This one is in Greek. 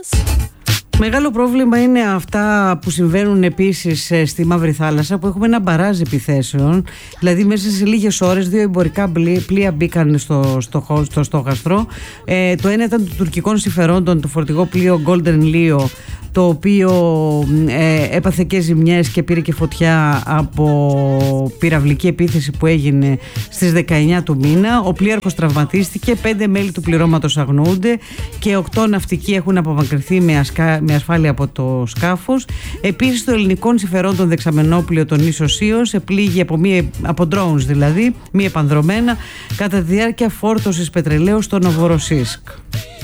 Μεγάλο πρόβλημα είναι αυτά που συμβαίνουν επίσης στη Μαύρη Θάλασσα, που έχουμε ένα μπαράζ επιθέσεων. Δηλαδή μέσα σε λίγες ώρες 2 εμπορικά πλοία μπήκαν στο στόχαστρο. Το ένα ήταν του τουρκικών συμφερόντων, το φορτηγό πλοίο Golden Leo, το οποίο έπαθε και ζημιές και πήρε και φωτιά από πυραυλική επίθεση που έγινε στις 19 του μήνα. Ο πλοίαρχος τραυματίστηκε, 5 μέλη του πληρώματος αγνοούνται και 8 ναυτικοί έχουν απομακρυνθεί με ασφάλεια από το σκάφος. Επίσης, το ελληνικών συμφερόντων δεξαμενόπλιο των ίσο Σίος επλήγει από drones, δηλαδή μη επανδρομένα, κατά τη διάρκεια φόρτωσης πετρελαίου στο Νοβοροσίσκ.